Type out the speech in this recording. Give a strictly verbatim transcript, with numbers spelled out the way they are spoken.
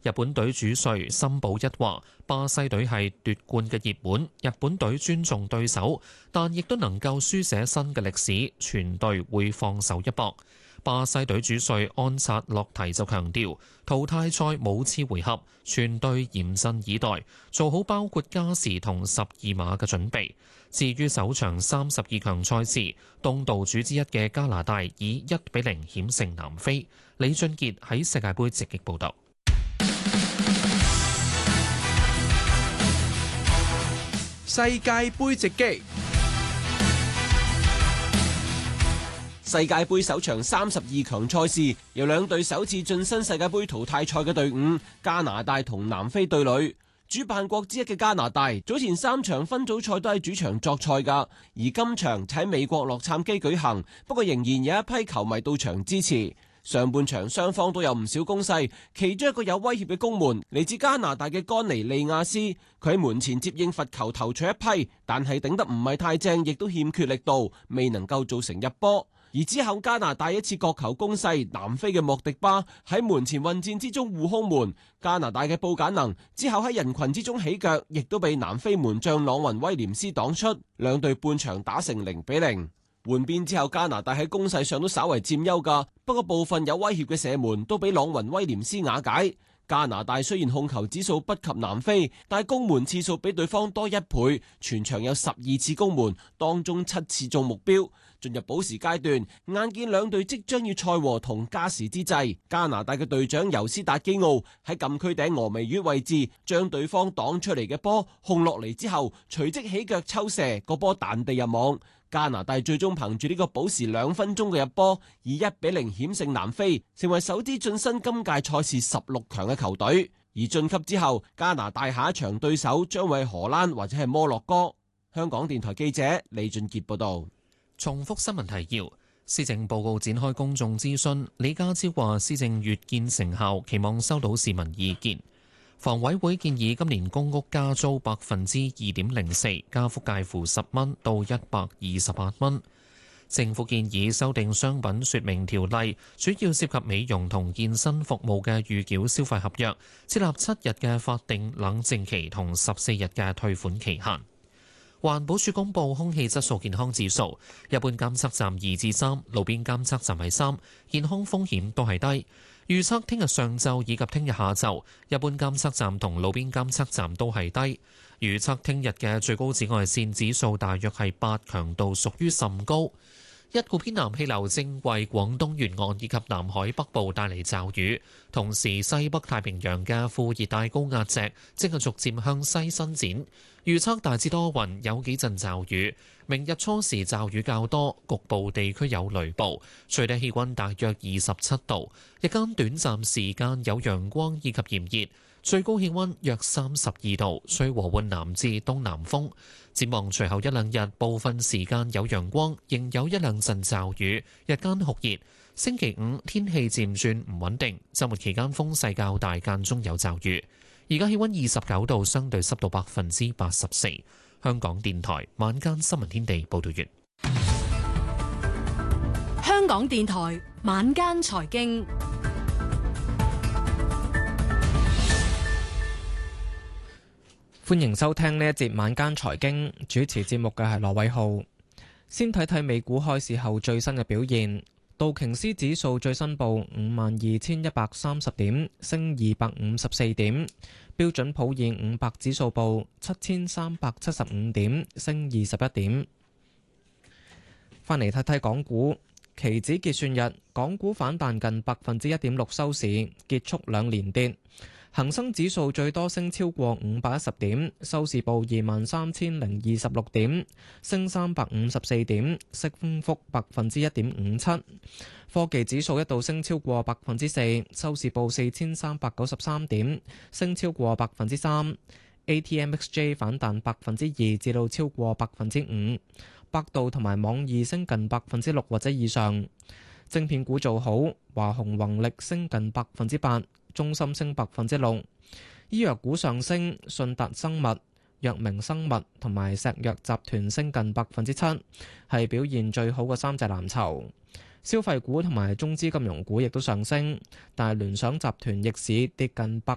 日本隊主帥森保一話：巴西隊係奪冠嘅熱門，日本隊尊重對手，但亦都能夠書寫新嘅歷史，全隊會放手一搏。巴西隊主帥安察洛提就強調，淘汰賽冇次回合，全隊嚴陣以待，做好包括加時同十二碼嘅準備。至於首場三十二強賽事，東道主之一嘅加拿大以一比零險勝南非。李俊傑喺世界盃直擊報導。 世界盃直擊。世界盃首場三十二強賽事，由兩隊首次晉身世界盃淘汰賽嘅隊伍加拿大同南非對壘。主辦國之一嘅加拿大早前三場分組賽都係主場作賽㗎，而今場喺美國洛杉磯舉行，不過仍然有一批球迷到場支持。上半場雙方都有唔少攻勢，其中一個有威脅嘅攻門嚟自加拿大嘅甘尼利亞斯，佢喺門前接應罰球頭槌一批，但係頂得唔係太正，亦都欠缺力度，未能夠造成入波。而之後加拿大一次角球攻勢，南非嘅莫迪巴喺門前混戰之中護空門，加拿大嘅布簡能之後喺人群之中起腳，亦都被南非門將朗雲威廉斯擋出，兩隊半場打成零比零。換邊之後，加拿大喺攻勢上都稍為佔優噶，不過部分有威脅嘅射門都俾朗雲威廉斯瓦解。加拿大雖然控球指數不及南非，但係攻門次數比對方多一倍，全場有十二次攻門，當中七次中目標。進入補時階段，眼見兩隊即將要賽和同加時之際，加拿大嘅隊長尤斯達基奧喺禁區頂峨眉月位置將對方擋出嚟嘅波控落嚟之後，隨即起腳抽射，個波彈地入網。加拿大最終憑住呢個補時兩分鐘嘅入波，以一比零險勝南非，成為首支晉身今屆賽事十六強嘅球隊。而晉級之後，加拿大下一場對手將會係荷蘭或者係摩洛哥。香港電台記者李俊傑報道。 重複新聞提要：施政報告展開公眾諮詢，李家超話施政越見成效，期望收到市民意見。房委會建議今年公屋加租百分之二點零四，加幅介乎十蚊到一百二十八蚊。政府建議修訂商品說明條例，主要涉及美容同健身服務嘅預繳消費合約，設立七日嘅法定冷靜期同十四日嘅退款期限。環保署公布空氣質素健康指數，一般監測站二至三，路邊監測站係三，健康風險都係低。預測聽日上晝以及聽日下晝，一般監測站同路邊監測站都係低。預測聽日嘅最高紫外線指數大約係八，強度屬於甚高。一股偏南氣流正為廣東沿岸以及南海北部帶嚟驟雨，同時西北太平洋嘅副熱帶高壓脊正係逐漸向西伸展。預測大致多雲，有幾陣驟雨。明日初時驟雨較多，局部地區有雷暴。最低氣溫大約二十七度，日間短暫時間有陽光以及炎熱，最高氣溫約三十二度，吹和緩南至東南風。展望隨後一兩日，部分時間有陽光，仍有一兩陣驟雨，日間酷熱。星期五天氣漸轉唔穩定，週末期間風勢較大，間中有驟雨。而家氣溫二十九度，相對濕度百分之八十四。香港電台晚間新聞天地報道完。 香港電台晚間財經， 歡迎收聽呢一節晚間財經，主持節目嘅係羅偉浩。先睇睇美股開市後最新嘅表現。道瓊斯指數最新報五萬二千一百三十點，升二百五十四點。標準普爾五百指數報七千三百七十五點，升二十一點。翻嚟睇睇港股，期指結算日，港股反彈近百分之一點六收市，結束兩連跌。恒生指數最多升超過五百一十點，收市報二萬三千零二十六點，升三百五十四點，升幅百分之一點五七。科技指數一度升超過百分之四，收市報四千三百九十三點，升超過百分之三。A T M X J 反彈百分之二，至到超過百分之五。百度同埋網易升近百分之六或者以上。晶片股做好，華虹宏力升近百分之八。中芯升百分之六，醫藥股上升，信達生物、藥明生物同埋石藥集團升近百分之七，係表現最好嘅三隻藍籌。消費股同埋中資金融股亦都上升，但係聯想集團逆市跌近百